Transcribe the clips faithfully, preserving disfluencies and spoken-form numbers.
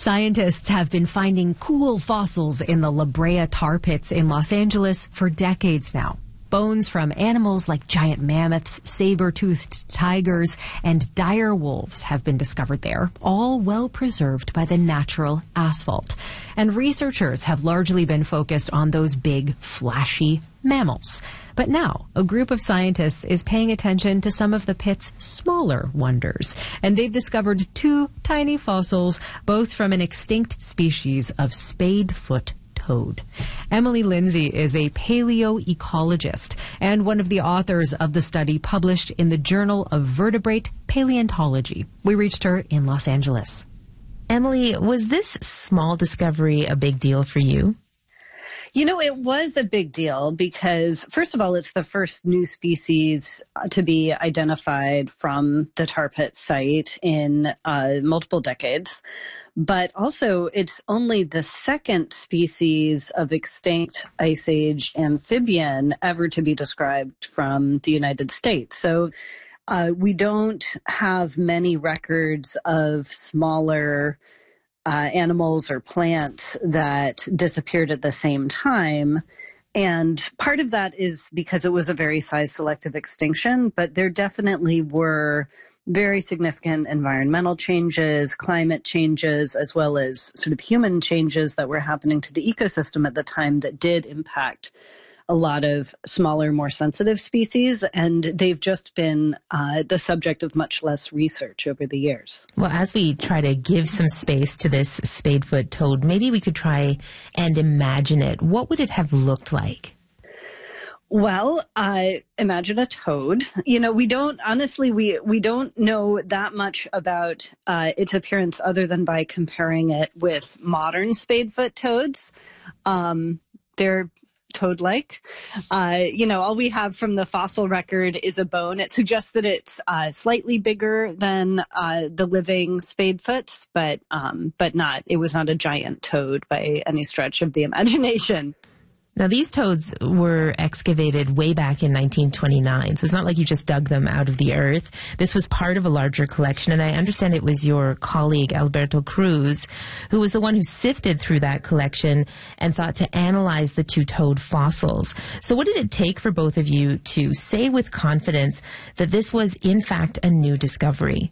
Scientists have been finding cool fossils in the La Brea tar pits in Los Angeles for decades now. Bones from animals like giant mammoths, saber-toothed tigers, and dire wolves have been discovered there, all well preserved by the natural asphalt. And researchers have largely been focused on those big, flashy mammals. But now, a group of scientists is paying attention to some of the pit's smaller wonders. And they've discovered two tiny fossils, both from an extinct species of spadefoot toad. Emily Lindsay is a paleoecologist and one of the authors of the study published in the Journal of Vertebrate Paleontology. We reached her in Los Angeles. Emily, was this small discovery a big deal for you? You know, it was a big deal because, first of all, it's the first new species to be identified from the tar pit site in uh, multiple decades. But also, it's only the second species of extinct Ice Age amphibian ever to be described from the United States. So uh, we don't have many records of smaller Uh, animals or plants that disappeared at the same time. And part of that is because it was a very size-selective extinction, but there definitely were very significant environmental changes, climate changes, as well as sort of human changes that were happening to the ecosystem at the time that did impact a lot of smaller, more sensitive species, and they've just been uh, the subject of much less research over the years. Well, as we try to give some space to this spadefoot toad, maybe we could try and imagine it. What would it have looked like? Well, uh, imagine a toad. You know, we don't, honestly, we, we don't know that much about uh, its appearance other than by comparing it with modern spadefoot toads. Um, they're toad-like. Uh, you know, all we have from the fossil record is a bone. It suggests that it's uh, slightly bigger than uh, the living spadefoots, but um, but not. It was not a giant toad by any stretch of the imagination. Now, these toads were excavated way back in nineteen twenty-nine, so it's not like you just dug them out of the earth. This was part of a larger collection, and I understand it was your colleague, Alberto Cruz, who was the one who sifted through that collection and thought to analyze the two toad fossils. So what did it take for both of you to say with confidence that this was, in fact, a new discovery?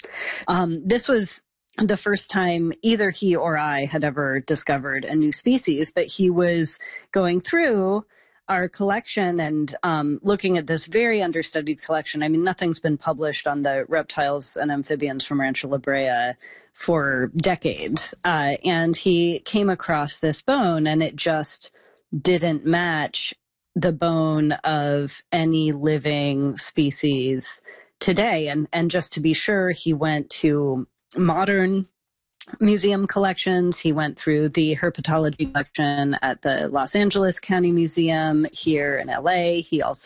Um, this was the first time either he or I had ever discovered a new species, but he was going through our collection and um, looking at this very understudied collection. I mean, nothing's been published on the reptiles and amphibians from Rancho La Brea for decades. Uh, and he came across this bone, and it just didn't match the bone of any living species today. And, and just to be sure, he went to modern museum collections. He went through the herpetology collection at the Los Angeles County Museum here in L A. He also